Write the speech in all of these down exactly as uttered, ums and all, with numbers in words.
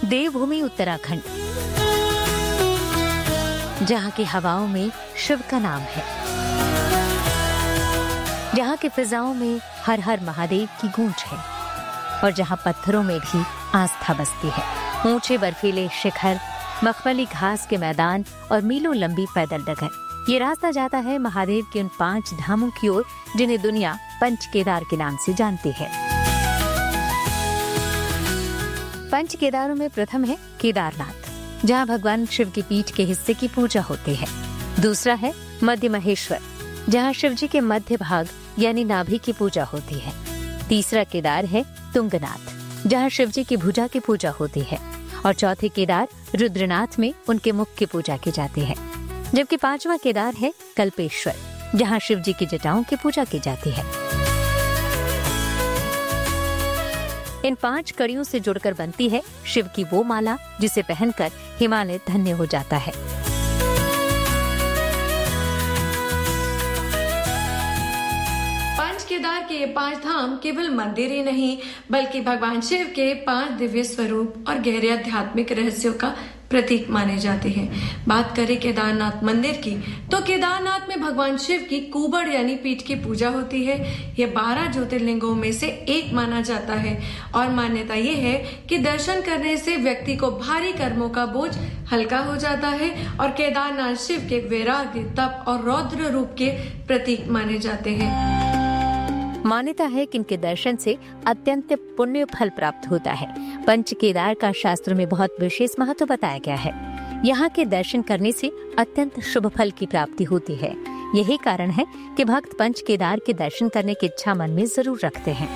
देवभूमि उत्तराखंड, जहाँ की हवाओं में शिव का नाम है, जहाँ की फिजाओं में हर हर महादेव की गूंज है और जहाँ पत्थरों में भी आस्था बसती है। ऊंचे बर्फीले शिखर, मखमली घास के मैदान और मीलों लंबी पैदल डगर। ये रास्ता जाता है महादेव के उन पांच धामों की ओर जिन्हें दुनिया पंच केदार के नाम से जानती है। पंच केदारों में प्रथम है केदारनाथ, जहाँ भगवान शिव की पीठ के हिस्से की पूजा होती है। दूसरा है मध्य महेश्वर, जहाँ शिव जी के मध्य भाग यानी नाभि की पूजा होती है। तीसरा केदार है तुंगनाथ, जहाँ शिव जी की भुजा की पूजा होती है। और चौथे केदार रुद्रनाथ में उनके मुख की पूजा की जाती है। जबकि पांचवा केदार है कल्पेश्वर, जहाँ शिव जी की जटाओं की पूजा की जाती है। इन पांच कड़ियों से जुड़कर बनती है शिव की वो माला जिसे पहनकर हिमालय धन्य हो जाता है। पंच केदार के पांच धाम केवल मंदिर ही नहीं बल्कि भगवान शिव के पांच दिव्य स्वरूप और गहरे आध्यात्मिक रहस्यों का प्रतीक माने जाते हैं। बात करें केदारनाथ मंदिर की, तो केदारनाथ में भगवान शिव की कुबड़ यानी पीठ की पूजा होती है। यह बारह ज्योतिर्लिंगों में से एक माना जाता है और मान्यता ये है कि दर्शन करने से व्यक्ति को भारी कर्मों का बोझ हल्का हो जाता है और केदारनाथ शिव के वैराग्य, तप और रौद्र रूप के प्रतीक माने जाते हैं। मान्यता है कि इनके दर्शन से अत्यंत पुण्य फल प्राप्त होता है। पंच केदार का शास्त्र में बहुत विशेष महत्व बताया गया है। यहाँ के दर्शन करने से अत्यंत शुभ फल की प्राप्ति होती है। यही कारण है कि भक्त पंच केदार के दर्शन करने की इच्छा मन में जरूर रखते हैं।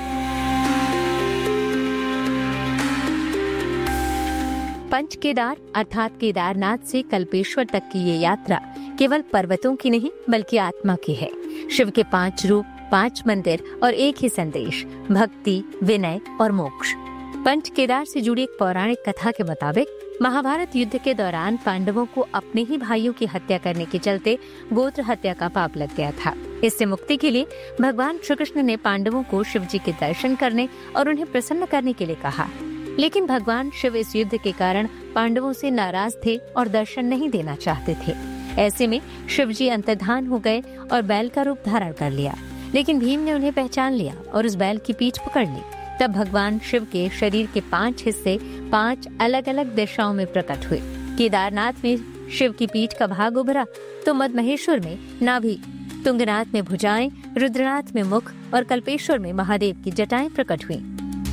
पंच केदार अर्थात केदारनाथ से कल्पेश्वर तक की ये यात्रा केवल पर्वतों की नहीं बल्कि आत्मा की है। शिव के पांच रूप, पांच मंदिर और एक ही संदेश, भक्ति, विनय और मोक्ष। पंच केदार से जुड़ी एक पौराणिक कथा के मुताबिक महाभारत युद्ध के दौरान पांडवों को अपने ही भाइयों की हत्या करने के चलते गोत्र हत्या का पाप लग गया था। इससे मुक्ति के लिए भगवान श्री कृष्ण ने पांडवों को शिव जी के दर्शन करने और उन्हें प्रसन्न करने के लिए कहा। लेकिन भगवान शिव इस युद्ध के कारण पांडवों से नाराज थे और दर्शन नहीं देना चाहते थे। ऐसे में शिव जी अंतर्धान हो गए और बैल का रूप धारण कर लिया। लेकिन भीम ने उन्हें पहचान लिया और उस बैल की पीठ पकड़ ली। तब भगवान शिव के शरीर के पांच हिस्से पांच अलग अलग दिशाओं में प्रकट हुए। केदारनाथ में शिव की पीठ का भाग उभरा तो मध्य महेश्वर में नाभि, तुंगनाथ में भुजाएं, रुद्रनाथ में मुख और कल्पेश्वर में महादेव की जटाएं प्रकट हुई।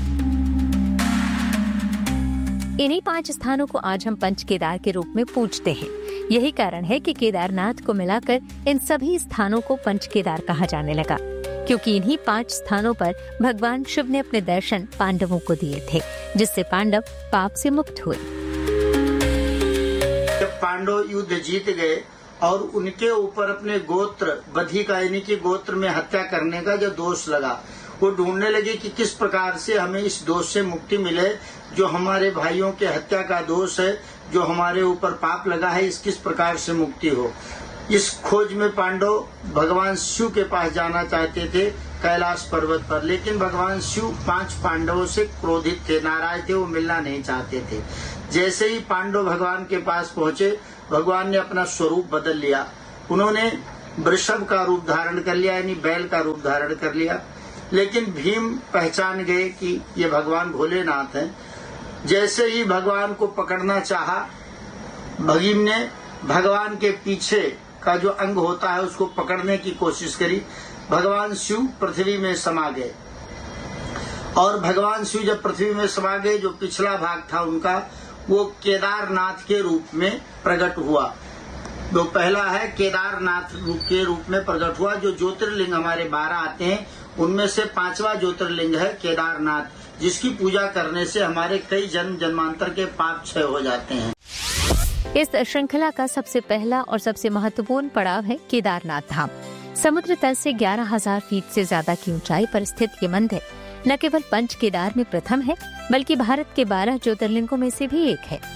इन्हीं पांच स्थानों को आज हम पंच केदार के रूप में पूजते हैं। यही कारण है कि केदारनाथ को मिलाकर इन सभी स्थानों को पंच केदार कहा जाने लगा, क्योंकि इन्हीं पांच स्थानों पर भगवान शिव ने अपने दर्शन पांडवों को दिए थे, जिससे पांडव पाप से मुक्त हुए। जब पांडव युद्ध जीत गए और उनके ऊपर अपने गोत्र बधिका यानी कि गोत्र में हत्या करने का जो दोष लगा, वो ढूंढने लगे कि किस प्रकार से हमें इस दोष से मुक्ति मिले, जो हमारे भाइयों के हत्या का दोष है, जो हमारे ऊपर पाप लगा है, इस किस प्रकार से मुक्ति हो। इस खोज में पांडव भगवान शिव के पास जाना चाहते थे, कैलाश पर्वत पर। लेकिन भगवान शिव पांच पांडवों से क्रोधित थे, नाराज थे, वो मिलना नहीं चाहते थे। जैसे ही पांडव भगवान के पास पहुंचे, भगवान ने अपना स्वरूप बदल लिया। उन्होंने वृषभ का रूप धारण कर लिया, यानी बैल का रूप धारण कर लिया। लेकिन भीम पहचान गए कि ये भगवान भोलेनाथ हैं। जैसे ही भगवान को पकड़ना चाहा, भीम ने भगवान के पीछे का जो अंग होता है उसको पकड़ने की कोशिश करी। भगवान शिव पृथ्वी में समा गए और भगवान शिव जब पृथ्वी में समा गए, जो पिछला भाग था उनका, वो केदारनाथ के रूप में प्रकट हुआ। जो पहला है केदारनाथ के रूप में प्रकट हुआ। जो ज्योतिर्लिंग हमारे बारह आते हैं उनमें से पांचवा ज्योतिर्लिंग है केदारनाथ, जिसकी पूजा करने से हमारे कई जन्म जन्मांतर के पाप क्षय हो जाते हैं। इस श्रृंखला का सबसे पहला और सबसे महत्वपूर्ण पड़ाव है केदारनाथ धाम। समुद्र तल से ग्यारह हज़ार फीट से ज्यादा की ऊंचाई पर स्थित ये मंदिर न केवल पंच केदार में प्रथम है बल्कि भारत के बारह ज्योतिर्लिंगों में से भी एक है।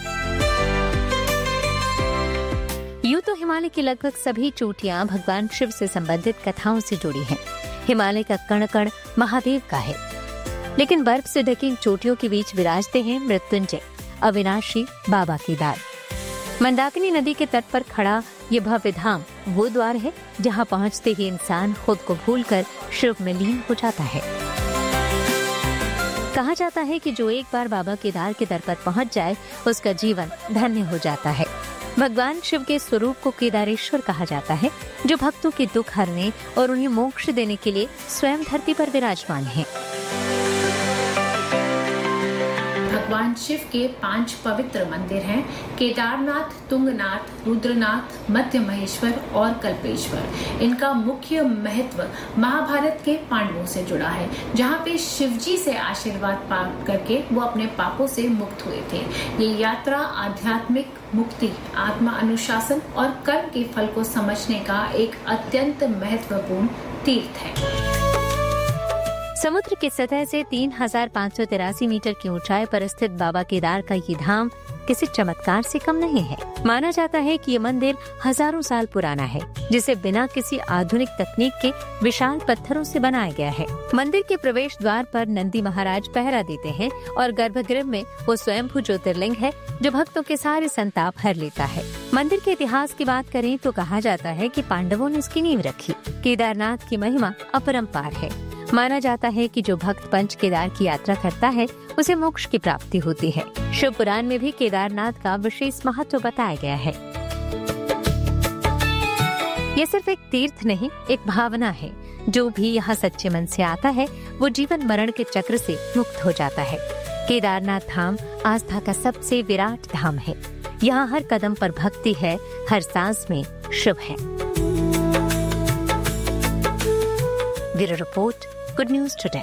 यूं तो हिमालय की लगभग सभी चोटियां भगवान शिव से संबंधित कथाओं से जुड़ी हैं। हिमालय का कण कण महादेव का है, लेकिन बर्फ से ढकी चोटियों के बीच विराजते हैं मृत्युंजय, अविनाशी बाबा केदार। मंदाकिनी नदी के तट पर खड़ा ये भव्य धाम वो द्वार है जहाँ पहुँचते ही इंसान खुद को भूलकर शिव में लीन हो जाता है। कहा जाता है कि जो एक बार बाबा केदार के दर पर पहुँच जाए उसका जीवन धन्य हो जाता है। भगवान शिव के स्वरूप को केदारेश्वर कहा जाता है, जो भक्तों के दुख हरने और उन्हें मोक्ष देने के लिए स्वयं धरती पर विराजमान है। भगवान शिव के पांच पवित्र मंदिर हैं, केदारनाथ, तुंगनाथ, रुद्रनाथ, मध्य महेश्वर और कल्पेश्वर। इनका मुख्य महत्व महाभारत के पांडवों से जुड़ा है, जहां पे शिवजी से आशीर्वाद प्राप्त करके वो अपने पापों से मुक्त हुए थे। ये यात्रा आध्यात्मिक मुक्ति, आत्मा अनुशासन और कर्म के फल को समझने का एक अत्यंत महत्वपूर्ण तीर्थ है। समुद्र की सतह से तीन हजार पाँच सौ तिरासी मीटर की ऊंचाई पर स्थित बाबा केदार का ये धाम किसी चमत्कार से कम नहीं है। माना जाता है कि ये मंदिर हजारों साल पुराना है, जिसे बिना किसी आधुनिक तकनीक के विशाल पत्थरों से बनाया गया है। मंदिर के प्रवेश द्वार पर नंदी महाराज पहरा देते हैं और गर्भगृह में वो स्वयंभू ज्योतिर्लिंग है जो भक्तों के सारे संताप हर लेता है। मंदिर के इतिहास की बात करें तो कहा जाता है कि पांडवों ने इसकी नींव रखी। केदारनाथ की महिमा अपरंपार है। माना जाता है कि जो भक्त पंच केदार की यात्रा करता है उसे मोक्ष की प्राप्ति होती है। शिव पुराण में भी केदारनाथ का विशेष महत्व बताया गया है। ये सिर्फ एक तीर्थ नहीं, एक भावना है। जो भी यहाँ सच्चे मन से आता है वो जीवन मरण के चक्र से मुक्त हो जाता है। केदारनाथ धाम आस्था का सबसे विराट धाम है। यहाँ हर कदम पर भक्ति है, हर सांस में शिव है। Bureau report, good news today.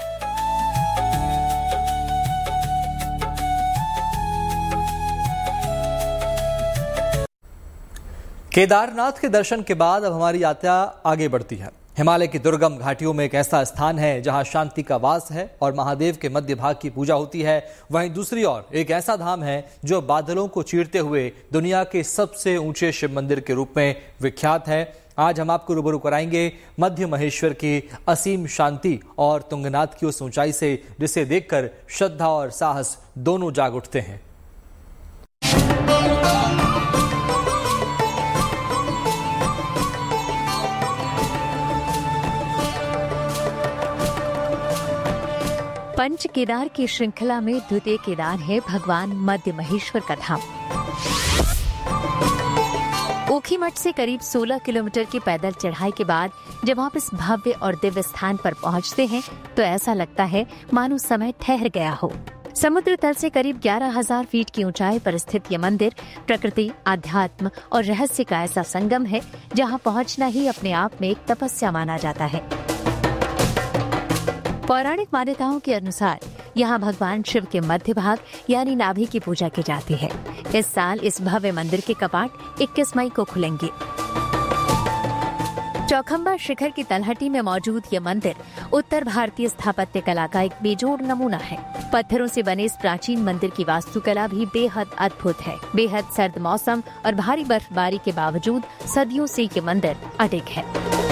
Kedarnath के दर्शन के बाद अब हमारी यात्रा आगे बढ़ती है। हिमालय की दुर्गम घाटियों में एक ऐसा स्थान है जहां शांति का वास है और महादेव के मध्य भाग की पूजा होती है। वहीं दूसरी ओर एक ऐसा धाम है जो बादलों को चीरते हुए दुनिया के सबसे ऊंचे शिव मंदिर के रूप में विख्यात है। आज हम आपको रूबरू कराएंगे मध्य महेश्वर की असीम शांति और तुंगनाथ की उस ऊंचाई से जिसे देखकर श्रद्धा और साहस दोनों जाग उठते हैं। पंच केदार की श्रृंखला में द्वितीय केदार है भगवान मध्य महेश्वर का धाम। ऊखीमठ से करीब सोलह किलोमीटर की पैदल चढ़ाई के बाद जब आप इस भव्य और दिव्य स्थान पर पहुंचते हैं तो ऐसा लगता है मानो समय ठहर गया हो। समुद्र तल से करीब ग्यारह हजार फीट की ऊंचाई पर स्थित ये मंदिर प्रकृति, आध्यात्म और रहस्य का ऐसा संगम है जहां पहुंचना ही अपने आप में एक तपस्या माना जाता है। पौराणिक मान्यताओं के अनुसार यहाँ भगवान शिव के मध्य भाग यानी नाभि की पूजा की जाती है। इस साल इस भव्य मंदिर के कपाट इक्कीस मई को खुलेंगे। चौखंबा शिखर की तलहटी में मौजूद ये मंदिर उत्तर भारतीय स्थापत्य कला का एक बेजोड़ नमूना है। पत्थरों से बने इस प्राचीन मंदिर की वास्तुकला भी बेहद अद्भुत है। बेहद सर्द मौसम और भारी बर्फबारी के बावजूद सदियों से ये मंदिर अडिग है।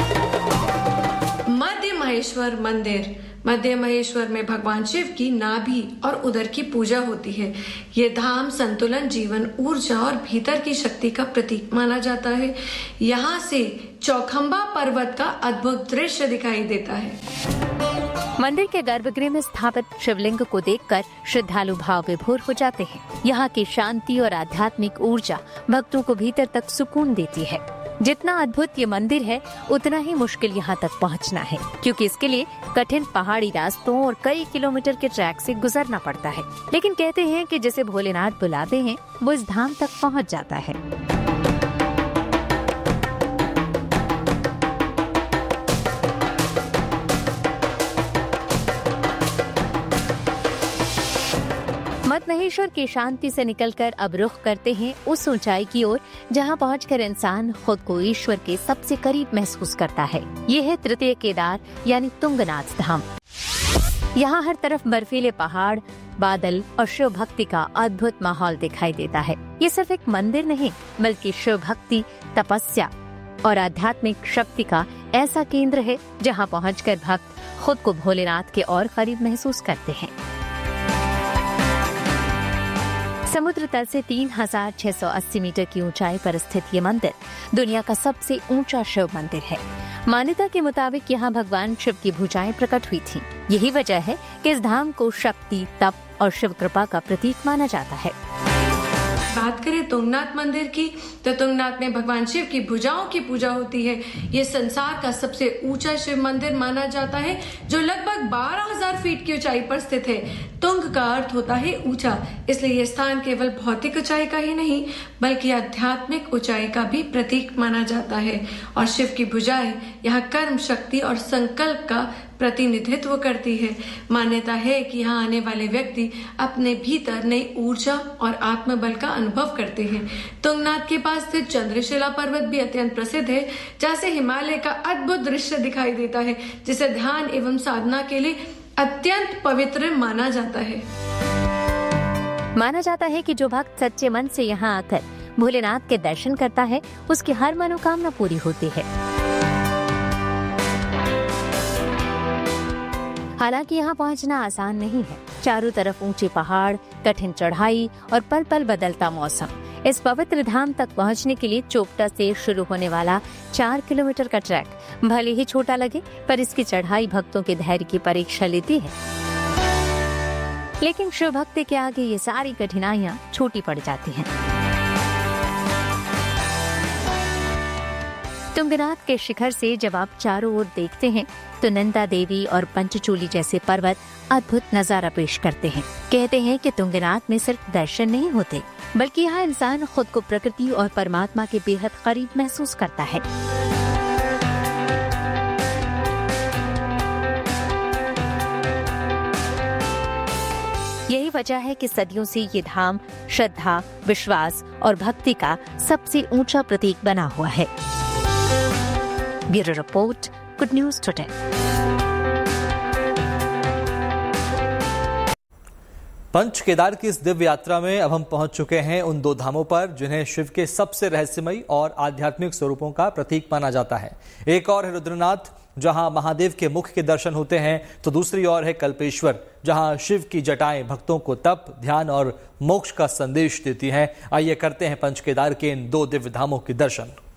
मध्य महेश्वर मंदिर। मध्य महेश्वर में भगवान शिव की नाभि और उदर की पूजा होती है। ये धाम संतुलन, जीवन, ऊर्जा और भीतर की शक्ति का प्रतीक माना जाता है। यहाँ से चौखंबा पर्वत का अद्भुत दृश्य दिखाई देता है। मंदिर के गर्भगृह में स्थापित शिवलिंग को देखकर श्रद्धालु भाव विभोर हो जाते हैं। यहाँ की शांति और आध्यात्मिक ऊर्जा भक्तों को भीतर तक सुकून देती है। जितना अद्भुत ये मंदिर है उतना ही मुश्किल यहाँ तक पहुँचना है, क्योंकि इसके लिए कठिन पहाड़ी रास्तों और कई किलोमीटर के ट्रैक से गुजरना पड़ता है। लेकिन कहते हैं कि जिसे भोलेनाथ बुलाते हैं वो इस धाम तक पहुँच जाता है। मध्य महेश्वर की शांति से निकलकर अब रुख करते हैं उस ऊंचाई की ओर जहां पहुंचकर इंसान खुद को ईश्वर के सबसे करीब महसूस करता है। ये है तृतीय केदार यानी तुंगनाथ धाम। यहाँ हर तरफ बर्फीले पहाड़, बादल और शिव भक्ति का अद्भुत माहौल दिखाई देता है। ये सिर्फ एक मंदिर नहीं बल्कि शिव भक्ति, तपस्या और आध्यात्मिक शक्ति का ऐसा केंद्र है जहाँ पहुँचकर भक्त खुद को भोलेनाथ के और करीब महसूस करते हैं। समुद्र तल से तीन हजार छह सौ अस्सी मीटर की ऊंचाई पर स्थित ये मंदिर दुनिया का सबसे ऊंचा शिव मंदिर है। मान्यता के मुताबिक यहाँ भगवान शिव की भुजाएं प्रकट हुई थीं। यही वजह है कि इस धाम को शक्ति, तप और शिव कृपा का प्रतीक माना जाता है। बात करें तुंगनाथ मंदिर की, तो तुंगनाथ में भगवान शिव की भुजाओं की पूजा होती है। ये संसार का सबसे ऊंचा शिव मंदिर माना जाता है, जो लगभग बारह हजार फीट की ऊंचाई पर स्थित है। तुंग का अर्थ होता है ऊंचा, इसलिए ये स्थान केवल भौतिक ऊंचाई का ही नहीं बल्कि आध्यात्मिक ऊंचाई का भी प्रतीक माना जाता है। और शिव की भुजाएं यहाँ कर्म, शक्ति और संकल्प का प्रतिनिधित्व करती है। मान्यता है कि यहाँ आने वाले व्यक्ति अपने भीतर नई ऊर्जा और आत्मबल का अनुभव करते हैं। तुंगनाथ के पास स्थित चंद्रशिला पर्वत भी अत्यंत प्रसिद्ध है, जहाँ से हिमालय का अद्भुत दृश्य दिखाई देता है, जिसे ध्यान एवं साधना के लिए अत्यंत पवित्र माना जाता है। माना जाता है कि जो भक्त सच्चे मन से यहाँ आकर भोलेनाथ के दर्शन करता है, उसकी हर मनोकामना पूरी होती है। हालांकि यहाँ पहुँचना आसान नहीं है। चारों तरफ ऊंचे पहाड़, कठिन चढ़ाई और पल पल बदलता मौसम। इस पवित्र धाम तक पहुँचने के लिए चोपटा से शुरू होने वाला चार किलोमीटर का ट्रैक भले ही छोटा लगे, पर इसकी चढ़ाई भक्तों के धैर्य की परीक्षा लेती है। लेकिन शिव भक्ति के आगे ये सारी कठिनाइयाँ छोटी पड़ जाती हैं। तुंगनाथ के शिखर से जब आप चारों ओर देखते हैं तो नंदा देवी और पंचचूली जैसे पर्वत अद्भुत नजारा पेश करते हैं। कहते हैं कि तुंगनाथ में सिर्फ दर्शन नहीं होते, बल्कि यहाँ इंसान खुद को प्रकृति और परमात्मा के बेहद करीब महसूस करता है। यही वजह है कि सदियों से ये धाम श्रद्धा, विश्वास और भक्ति का सबसे ऊंचा प्रतीक बना हुआ है। Bureau report, good news today. Panch Kedar की इस दिव्य यात्रा में अब हम पहुंच चुके हैं उन दो धामों पर जिन्हें शिव के सबसे रहस्यमयी और आध्यात्मिक स्वरूपों का प्रतीक माना जाता है। एक और है रुद्रनाथ, जहां महादेव के मुख के दर्शन होते हैं, तो दूसरी ओर है कल्पेश्वर, जहां शिव की जटाएं भक्तों को तप, ध्यान और मोक्ष का संदेश देती हैं। आइए करते हैं पंच केदार के इन दो दिव्य धामों के दर्शन।